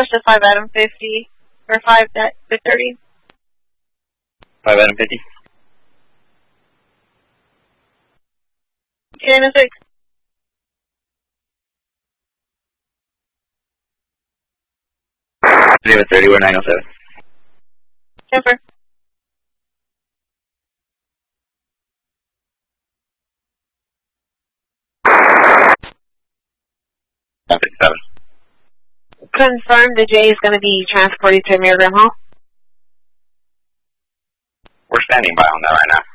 push to 5 Adam 50, or 5 30. 5 Adam 50. Channel 6. David 30, we're 907. Jumper. Confirm the J is going to be transported to Miriam Hall. We're standing by on that right now.